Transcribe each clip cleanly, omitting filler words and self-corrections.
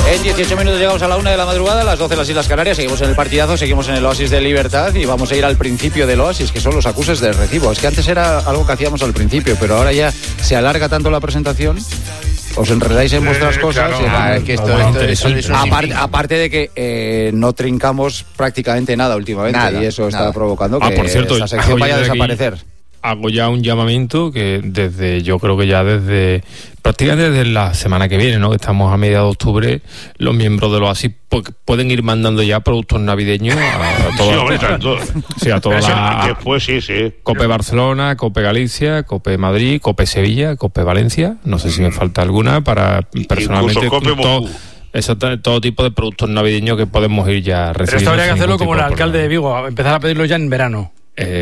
En 18 minutos llegamos a la 1 de la madrugada, a las 12 en las Islas Canarias. Seguimos en el partidazo, seguimos en el Oasis de Libertad y vamos a ir al principio del Oasis, que son los acuses de recibo. Es que antes era algo que hacíamos al principio, pero ahora ya se alarga tanto la presentación, os enredáis en vuestras cosas. Claro, es que esto aparte de que no trincamos prácticamente nada últimamente, y eso está provocando que por cierto, esta sección vaya a desaparecer. Hago ya un llamamiento que desde prácticamente desde la semana que viene, ¿no? Que estamos a mediados de octubre, los miembros de los Oasis pueden ir mandando ya productos navideños a todas las Cope Barcelona, Cope Galicia, Cope Madrid, Cope Sevilla, Cope Valencia. No sé si me falta alguna para personalmente todo tipo de productos navideños que podemos ir ya recibiendo. Pero esto habría que hacerlo como el alcalde de Vigo, empezar a pedirlo ya en verano.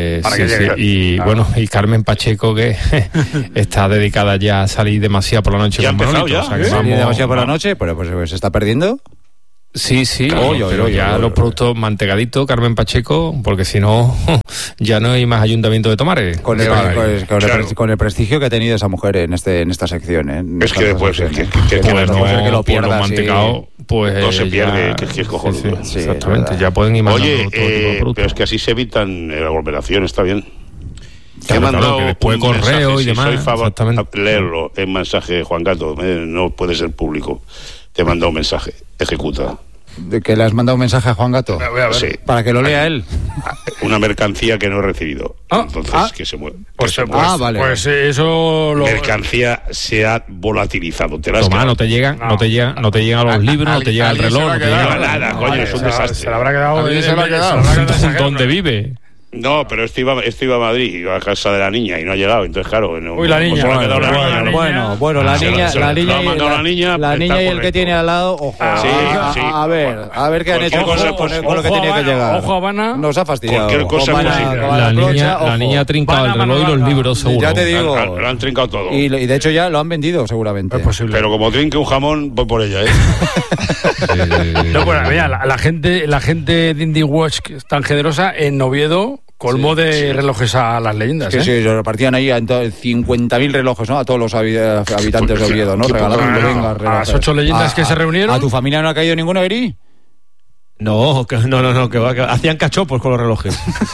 Y Carmen Pacheco, que está dedicada ya a salir demasiado por la noche. ¿Ya ha empezado ya? ¿Demasiado por la noche? Pero pues se está perdiendo. Sí, los productos mantecaditos, Carmen Pacheco, porque si no, ya no hay más ayuntamiento de Tomares. Con el prestigio que ha tenido esa mujer en esta sección, ¿eh? Es que después que lo pierda, los mantecados, pues no se pierde, que es cojonudo. Sí, exactamente, ya pueden ir mandando todo tipo de productos. Pero es que así se evitan aglomeración, está bien. Te he mandado que después correo y demás. Soy favor leerlo en mensaje, Juan Gato, no puede ser público. Te he mandado un mensaje, ejecuta. ¿De que le has mandado un mensaje a Juan Gato? Voy a ver. Sí. Para que lo lea él. Una mercancía que no he recibido. Entonces, que se mueve. Vale. Pues eso mercancía se ha volatilizado. Toma, no te llegan los libros, no te llega el reloj, no te llega nada, coño, es un desastre. Se le habrá quedado. ¿Dónde No, pero esto iba a Madrid, iba a casa de la niña y no ha llegado, entonces claro. La niña. Bueno, la niña y el que tiene al lado, ojo. A ver qué han hecho con lo que tenía que llegar. Ojo, Habana. Nos ha fastidiado. Cualquier cosa la niña ha trincado el reloj y los libros, seguro. Ya te digo. Lo han trincado todo. Y de hecho ya lo han vendido, seguramente. Es posible. Pero como trinque un jamón, voy por ella, No, bueno, mira, la gente de Indie Watch, que es tan generosa, en Oviedo colmó de relojes a las leyendas. Sí, lo repartían ahí a 50.000 relojes, ¿no? A todos los habitantes de Oviedo, ¿no? Regalando a las 8 leyendas que se reunieron. ¿A tu familia no ha caído ninguno, Eri? No, que hacían cachopos con los relojes.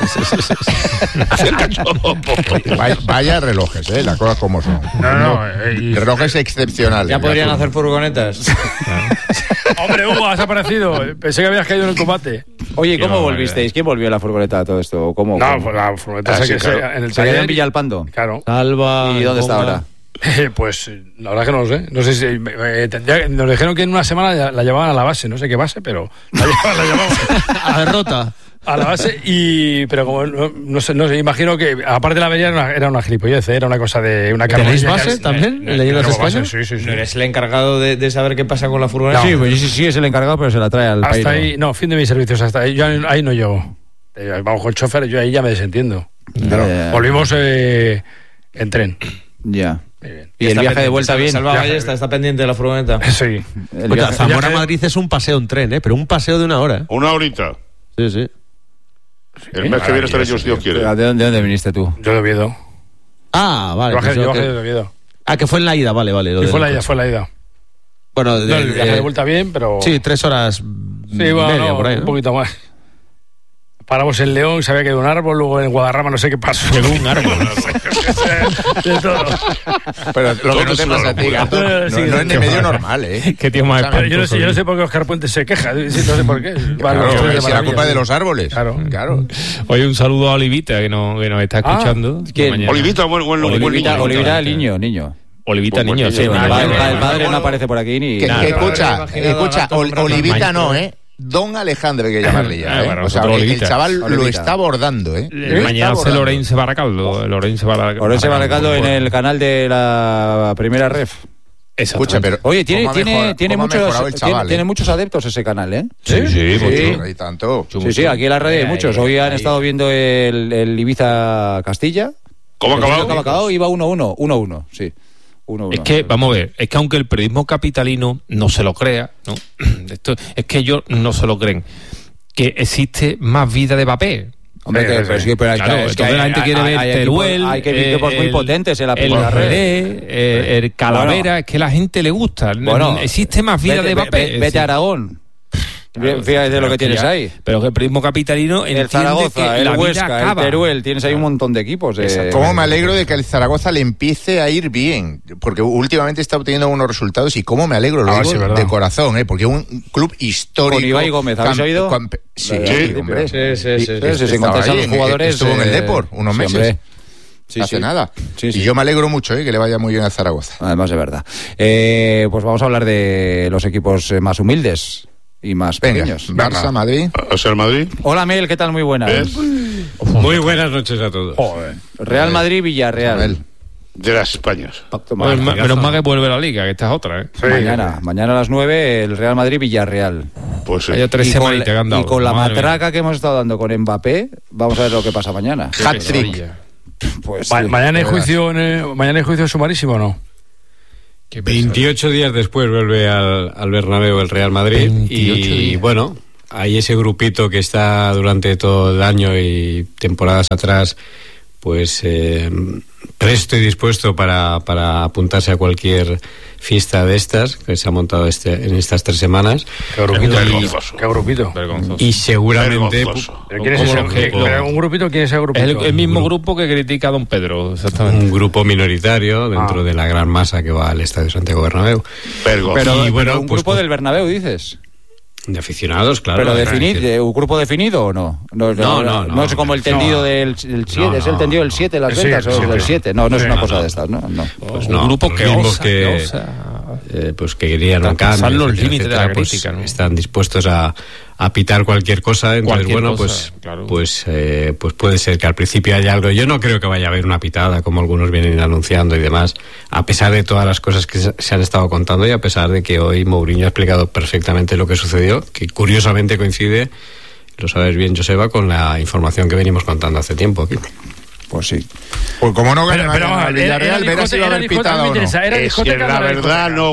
Hacían cachopos. Vaya relojes, las cosas como son. Relojes excepcionales. Ya podrían hacer furgonetas. Hombre, Hugo, has aparecido. Pensé que habías caído en el combate. Oye, ¿cómo volvisteis? ¿Quién volvió a la furgoneta a todo esto? ¿Cómo? No, pues la furgoneta en el taller en Villalpando. Claro. Salva. ¿Y dónde está ahora? Pues la verdad que no lo sé. No sé si nos dijeron que en una semana la llevaban a la base, no sé qué base, pero la llevaban a la derrota. A la base, pero como no sé, imagino que aparte de la avería era una gilipollez, era una cosa de una carga. ¿Tenéis base también? ¿En Leyendas España? Sí. ¿No eres el encargado de saber qué pasa con la furgoneta? No. Sí, pues sí es el encargado, pero se la trae al país. Hasta ahí, fin de mis servicios, hasta ahí. Yo ahí no llego. Vamos con el chofer, yo ahí ya me desentiendo. Volvimos en tren. Ya. ¿Y el viaje de vuelta bien? Salva Ballesta está pendiente de la furgoneta. Sí. Zamora-Madrid es un paseo en tren, pero un paseo de 1 hora. Una horita. Sí. El mes que viene estaré yo, si Dios quiere. ¿De dónde viniste tú? Yo de Oviedo. Vale. Yo bajé de Oviedo. Que fue en la ida, vale. Fue la ida. Bueno, el viaje de vuelta bien, pero... Sí, 3 horas media, por ahí, ¿no? Un poquito más. Paramos en León, sabía que de un árbol, luego en Guadarrama no sé qué pasó. Llegó un árbol. De todo. Pero lo que no te pasa a ti, Gato, no es ni medio normal, ¿Qué tío más yo no sé por qué Óscar Puente se queja, no sé por qué. Claro, es la culpa de los árboles. Claro. Oye, un saludo a Olivita, que nos está escuchando. ¿Quién? Olivita, Olivita, niño. Olivita, niño, sí. El padre no aparece por aquí ni... Escucha, Olivita no, Don Alejandro, hay que llamarle ya. El chaval lo está abordando, Mañana hace Lorenzo Baracaldo. Lorenzo Baracaldo en el canal de la Primera Ref. Escucha, pero oye, tiene muchos adeptos ese canal, Sí, mucho. Y tanto. Sí, aquí en la radio hay muchos. Hoy han estado viendo el Ibiza Castilla. ¿Cómo ha acabado? Iba 1-1, sí. 1-1. Es que, vamos a ver, es que aunque el periodismo capitalino no se lo crea, ¿no? Es que ellos no se lo creen, que existe más vida de papel. Hombre, pero la gente quiere ver Teruel, hay equipos muy potentes en la primera red. El Calavera, es que a la gente le gusta. Existe más vida de Mbappé. Vete a Aragón. Fíjate lo que tienes ahí. Pero que el prismo capitalino el Zaragoza, el Huesca, el Teruel, tienes ahí un montón de equipos. Cómo me alegro de que el Zaragoza le empiece a ir bien, porque últimamente está obteniendo unos resultados y cómo me alegro, lo digo de corazón, porque es un club histórico. Con Ibai Gómez, ¿habéis oído? Sí, hombre. Sí, se encontró a los jugadores. Estuvo en el Depor unos meses. Hace nada. Y yo me alegro mucho que le vaya muy bien al Zaragoza. Además, de verdad. Pues vamos a hablar de los equipos más humildes y más pequeños. Barça, Madrid. O sea, el Madrid. Hola, Mel, ¿qué tal? Muy buenas. Muy buenas noches a todos. Real Madrid, Villarreal. De las Españas. Menos mal que vuelve la Liga, que esta es otra, ¿eh? Sí. Mañana a las 9, el Real Madrid, Villarreal. Pues sí. Hay 3 semanas que han dado. Y con la matraca que hemos estado dando con Mbappé, vamos a ver lo que pasa mañana. Hat-trick. Pues mañana hay juicio sumarísimo, ¿o no? 28 días después vuelve al Bernabéu el Real Madrid y bueno, hay ese grupito que está durante todo el año y temporadas atrás pues presto y dispuesto para apuntarse a cualquier fiesta de estas que se ha montado en estas 3 semanas. Qué grupito. Y seguramente un grupito, ¿quién es el grupito? El mismo grupo que critica a don Pedro, exactamente. Un grupo minoritario dentro de la gran masa que va al Estadio Santiago Bernabéu. Pero un grupo del Bernabéu, dices. De aficionados, claro. ¿Pero definido, un grupo definido o no? No es como el tendido del 7, ¿es el tendido del 7 las ventas o del 7? No es una cosa de estas, ¿no? Pues un grupo que osa. Pues que querían un cambio. Los límites de la crítica, pues, están dispuestos a pitar cualquier cosa. Entonces, pues puede ser que al principio haya algo. Yo no creo que vaya a haber una pitada, como algunos vienen anunciando y demás, a pesar de todas las cosas que se han estado contando y a pesar de que hoy Mourinho ha explicado perfectamente lo que sucedió, que curiosamente coincide, lo sabes bien, Joseba, con la información que venimos contando hace tiempo aquí. Pues sí. Pues como no gane el Villarreal, verás si va a haber pitada o no. Es que la verdad no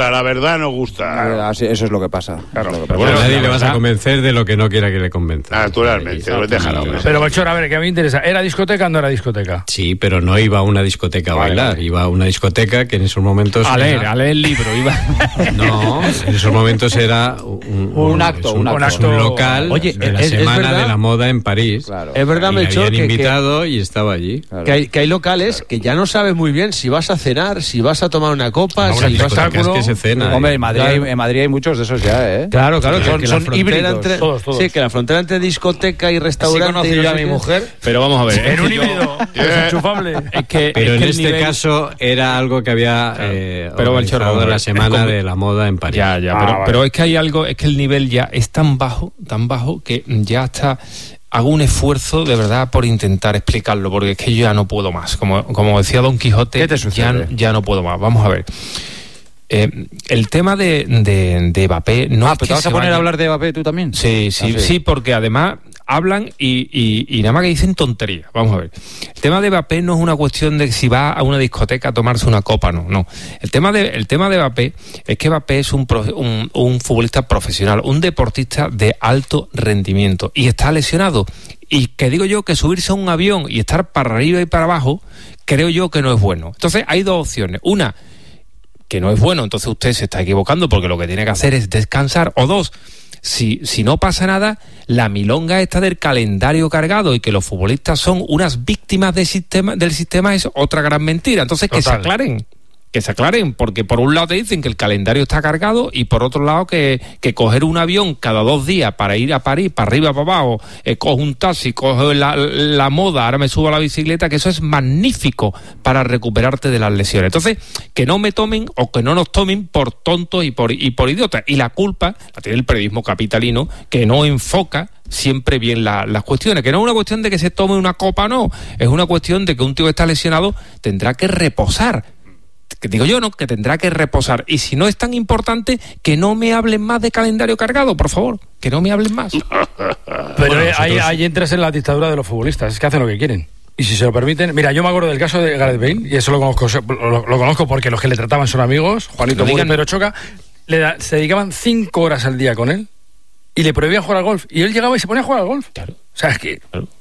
gusta. Eso es lo que pasa. Claro. Pero bueno, nadie le vas a convencer de lo que no quiera que le convenza. Naturalmente, déjalo. Pero, Melchor, a ver, que a mí me interesa. ¿Era discoteca o no era discoteca? Sí, pero no iba a una discoteca a bailar. Iba a una discoteca que en esos momentos... A leer el libro. No, en esos momentos era un acto. Un local de la Semana de la Moda en París. Claro. Es verdad, Melchor, que habían invitado y estaba allí. Claro. Que hay locales que ya no sabes muy bien si vas a cenar, si vas a tomar una copa, si vas a... que se cena. Hombre, en Madrid hay muchos de esos ya, ¿eh? Claro, que son híbridos. Todos. Sí, que la frontera entre discoteca y restaurante... Así conocí yo a mi mujer. Pero vamos a ver. En un híbrido. Desenchufable. Pero en este caso era algo que había organizado de la Semana de la Moda en París. Pero es que hay algo, es que el nivel ya es tan bajo, que ya está... Hago un esfuerzo de verdad por intentar explicarlo, porque es que yo ya no puedo más. Como decía Don Quijote, ¿qué te sucede? Ya no puedo más. Vamos a ver. El tema de Mbappé no es ¿pero te vas a poner a hablar de Mbappé tú también? Sí, porque además hablan y nada más que dicen tonterías. Vamos a ver. El tema de Mbappé no es una cuestión de si va a una discoteca a tomarse una copa, no. El tema de Mbappé es que Mbappé es un futbolista profesional, un deportista de alto rendimiento y está lesionado. Y que digo yo que subirse a un avión y estar para arriba y para abajo, creo yo que no es bueno. Entonces hay 2 opciones. Una, que no es bueno, entonces usted se está equivocando porque lo que tiene que hacer es descansar. O 2, si no pasa nada, la milonga esta del calendario cargado y que los futbolistas son unas víctimas del sistema es otra gran mentira. Entonces que se aclaren, porque por un lado te dicen que el calendario está cargado y por otro lado que coger un avión cada 2 días para ir a París, para arriba, para abajo, coge un taxi, coge la moda, ahora me subo a la bicicleta, que eso es magnífico para recuperarte de las lesiones. Entonces, que no me tomen o que no nos tomen por tontos y por idiotas. Y la culpa la tiene el periodismo capitalino, que no enfoca siempre bien las cuestiones, que no es una cuestión de que se tome una copa, no, es una cuestión de que un tío que está lesionado tendrá que reposar. Que digo yo, ¿no? Que tendrá que reposar. Y si no es tan importante, que no me hablen más de calendario cargado, por favor. Que no me hablen más. Pero ahí entras en la dictadura de los futbolistas. Es que hacen lo que quieren. Y si se lo permiten... Mira, yo me acuerdo del caso de Gareth Bale, y eso lo conozco porque los que le trataban son amigos, Juanito Muro y Pedro Choca, se dedicaban 5 horas al día con él y le prohibían jugar al golf. Y él llegaba y se ponía a jugar al golf. Claro. O sea, es que... Claro.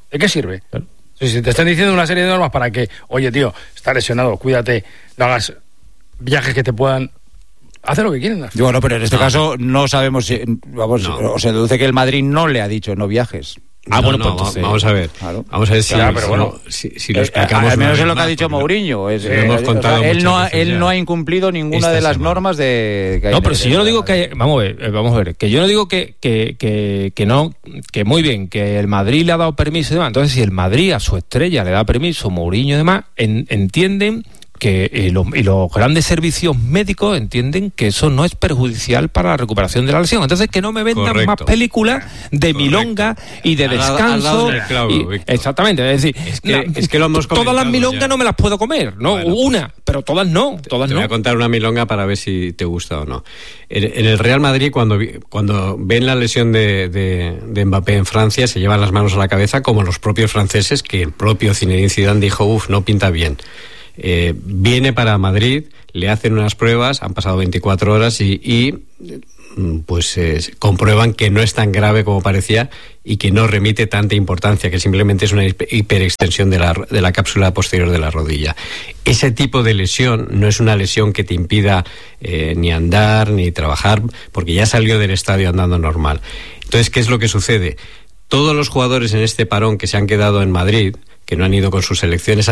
¿De qué sirve? Claro. Si te están diciendo una serie de normas para que, oye, tío, está lesionado, cuídate, no hagas viajes que te puedan... Hace lo que quieren. Bueno, pero en este caso no sabemos si... O se deduce que el Madrid no le ha dicho no viajes. Pues entonces, vamos a ver. Claro. Vamos a ver si, pero bueno, si lo explicamos. Al menos es lo que ha dicho Mourinho. Él no ha incumplido ninguna de las normas de. No, pero si yo no digo que vamos a ver, que yo no digo que no, que muy bien, que el Madrid le ha dado permiso y demás. Entonces, si el Madrid a su estrella le da permiso, Mourinho y demás, entienden que los grandes servicios médicos entienden que eso no es perjudicial para la recuperación de la lesión. Entonces, que no me vendan más películas de milonga y de descanso. Exactamente, es decir, es que lo hemos todas las milongas no me las puedo comer, ¿no? Bueno, una, pero todas no. Te voy a contar una milonga para ver si te gusta o no. En el Real Madrid, cuando ven la lesión de Mbappé en Francia, se llevan las manos a la cabeza, como los propios franceses, que el propio Zinedine Zidane dijo, no pinta bien. Viene para Madrid, le hacen unas pruebas, han pasado 24 horas y comprueban que no es tan grave como parecía y que no remite tanta importancia, que simplemente es una hiperextensión de la cápsula posterior de la rodilla. Ese tipo de lesión no es una lesión que te impida ni andar ni trabajar, porque ya salió del estadio andando normal. Entonces, ¿qué es lo que sucede? Todos los jugadores en este parón que se han quedado en Madrid, que no han ido con sus selecciones,